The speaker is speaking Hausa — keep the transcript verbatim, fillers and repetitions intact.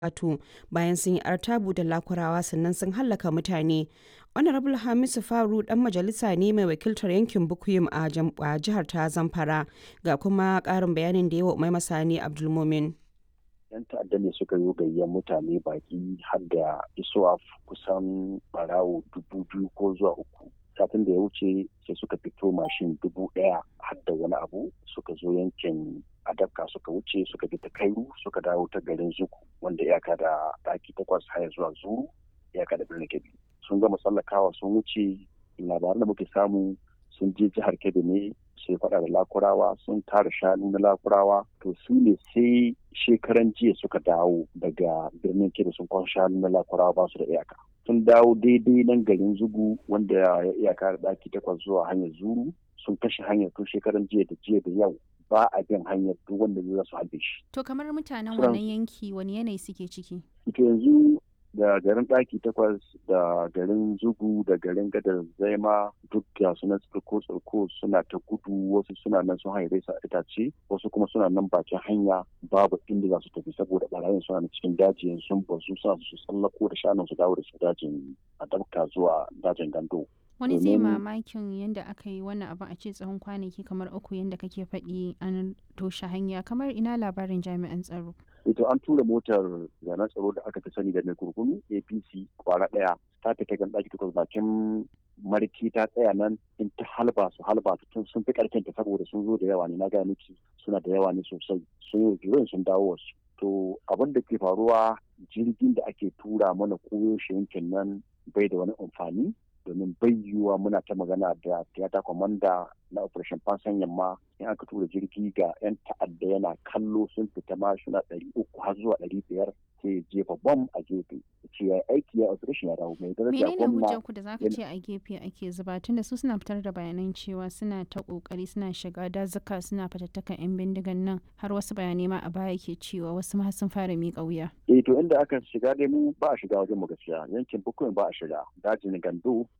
Plateau bayan sun yi artabu da Lakurawa sannan sun hallaka mutane. Honorable Hamisu Faruk ɗan majalisa ne mai wakiltar yankin Bukuyum a jihar ta Zamfara, ga kuma ƙarin bayanin da yawa Umaima Sani Abdulmumin. yan ta'adda ne suka yi gayyar mutane baki har da isuwa kusan barawo dubu biyu ko zuwa uku. Satin da ya wuce sai suka fito mashin dubu ɗaya har da wani abu suka zo yankin Adabka suka wuce suka bi ta Kairu suka dawo ta garin Zuku wanda iyaka da ɗaki takwas haya zuwa Zuru iyaka da birnin Kebbi. Sun gama tsallakawa sun wuce, labaran da muke samu sun je jihar Kebbi ne sai faɗa da Lakurawa sun tara shanu na Lakurawa to su ne sai shekaran jiya suka dawo daga birnin Kebbi sun kwan shanu na Lakurawa ba su da iyaka. Sun dawo daidai nan garin Zugu wanda ya iyaka da ɗaki takwas zuwa hanyar Zuru sun kashe hanyar tun shekaran jiya da jiya da yau ba a bin hanyar duk wanda zai su halbe shi. To kamar mutanen wannan yanki wani yanayi suke ciki? To yanzu da garin ɗaki takwas da garin Zugu da garin Gadar Zaima duk da suna tsirko tsirko suna ta gudu, wasu suna nan sun haire sa itace wasu kuma suna nan bakin hanya babu inda za su tafi saboda barayin suna cikin daji sun bazu suna su tsallako da shanun su dawo da su dajin Adabka zuwa dajin Gando. Wani zai mamakin yadda aka yi wannan abin a ce tsawon kwanaki kamar uku yadda kake faɗi an toshe hanya, kamar ina labarin jami'an tsaro. Ito an tura motar zanen tsaro da aka fi sani da mai kurkunu A P C kwara ɗaya ta fita gan ɗaki takwas bakin marki ta tsaya nan in ta halba su halba tun sun fi ƙarfin ta saboda sun zo da yawa ne na gaya miki suna da yawa ne sosai sun yi sun dawo wasu. To abin da ke faruwa jirgin da ake tura mana koyaushe yankin nan bai da wani amfani domin bai yiwuwa muna ta magana da tiyata kwamanda na operation fansan yamma in aka tura jirgi ga 'yan ta'adda yana kallo sun fita ma suna ɗari uku har zuwa ɗari biyar sai jefa bom a gefe ce ya aiki ya operation ya dawo mai daraja gwamna. Menene hujjar ku da zaka ce a gefe ake zuba tunda su suna fitar da bayanan cewa suna ta kokari suna shiga dazuka suna fatattakan 'yan bindigan nan har wasu bayanai ma a baya ke cewa wasu ma sun fara miƙa wuya. Eh to inda aka shiga dai mu ba a shiga wajen mu gaskiya yankin Bukuyin ba a shiga dajin Gando